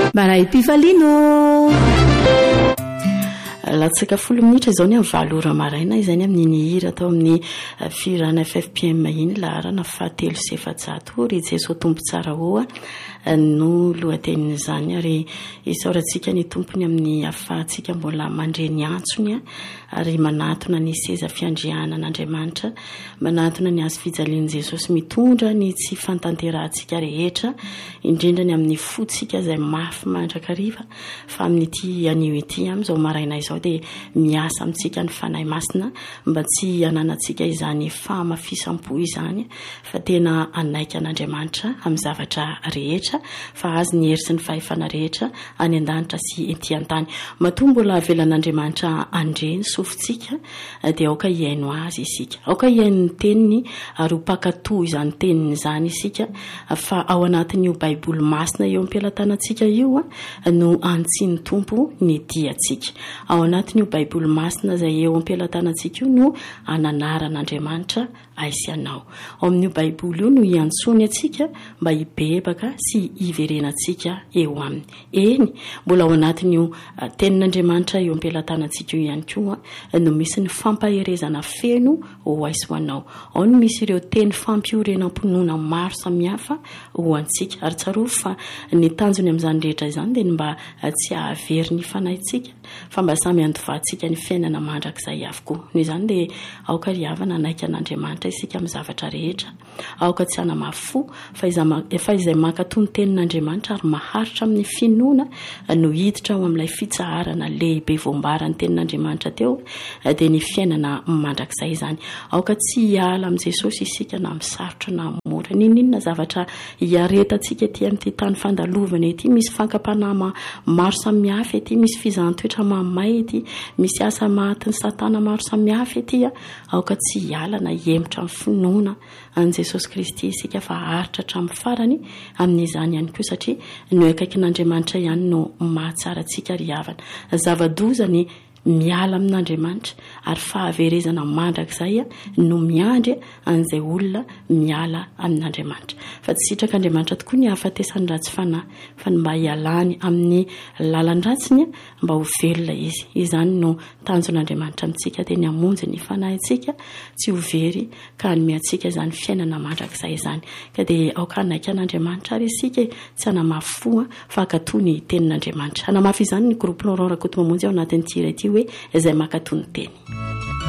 Maray Pifalino latsaka 10 minitra izao ny amin'ny 7 ora maraina izany amin'ny hira atao amin'ny firana FFPM iny laharana 700 rejeso tompo tsara hoa no lohatenin'izany ary isaorantsika ny tompony amin'ny afahantsika mbola mandreny antsony ary manatona ny seza fiandrianan'Andriamanitra, manatona ny azo fijalian'i Jesosy mitondra ny tsy fantanterantsika rehetra, indrindra ny amin'ny fotsika izay mafy mandrakariva fa amin'ity anio ity amin'izao maraina izao dia miasa amintsika ny fanahy masina mba tsy hananantsika izany famafisam-po izany fa tena anaika an'Andriamanitra amin'ny zavatra rehetra fa azy ny hery sy ny fahefana rehetra any an-danitra sy ety an-tany. Matoa mbola avelan'Andriamanitra andreny sofintsika dia aoka hiaino azy isika, aoka hiaino ny teniny ary hopakatoa izany teniny izany isika fa ao anatin'io baiboly masina eo am-pelantanantsika io no antsiny tompo ny diantsika. Ao anatin'io baiboly masina izay eo am-pelantanantsika io no ananaran'Andriamanitra aisy anao. Ao amin'io baiboly io no hiantsony atsika mba hibebaka sy hiverenantsika eo aminy. Eny, mbola ao anatin'io tenin'Andriamanitra eo am-pelantanantsika io ihany koa no misy ny fampaherezana feno ho aisy ho anao. Ao no misy ireo teny fampiorenam-ponoana maro samihafa ho antsika ary tsaroa fa ny tanjony amin'izany rehetra izany dia mba tsy hahavery ny fanahintsika fa mba samy andovahantsika ny fiainana mandrakizay avokoa. Noho izany dia aoka riavana anaika an'Andriamanitra isika amin'ny zavatra rehetra, aoka tsy hanamafo fa izay mankatoa ny tenin'Andriamanitra ary maharitra amin'ny finoana no hiditra ao amin'ilay fitsaharana lehibe voambarany tenin'Andriamanitra teo dia ny fiainana mandrakizay izany. Aoka tsy hiala amin'i Jesosy isika na amin'ny sarotra na mora. Ninona zavatra hiaretantsika ety amin'ity tany fandalovana ety, misy fankapanahy maro samihafa ety, misy fizahantsoetra mamay ety, misy asa mahatin'ny satana maro samihafa ety, aoka tsy hiala na hiemotra amin'ny finoana an' Jesosy Kristy isika fa haritra hatramin'ny farany amin'izany ihany koa satria no akaikin'Andriamanitra ihany no mahatsara antsika ry havana. Zava-dozany miala amin'Andriamanitra ary fahaverezana mandrakizay no miandry an'izay olona miala amin'Andriamanitra. Fa tsy sitrak'Andriamanitra tokoa ny hahafatesany ratsy fanahy fa mba hialany amin'ny lalan-dratsiny mba ho velona izy. Izany no tanjon'Andriamanitra amintsika teny hamonjy ny fanahintsika tsy ho very ka hanome antsika izany fiainana mandrakizay izany. Ka dia aoka anaika an'Andriamanitra ary isika tsy hanamafy fa hankatoa ny tenin'Andriamanitra. Hanamafy izany ny groupe Laurent Rakotomamonjy ao anatin'ny ity hoe izay mankatoa ny teny.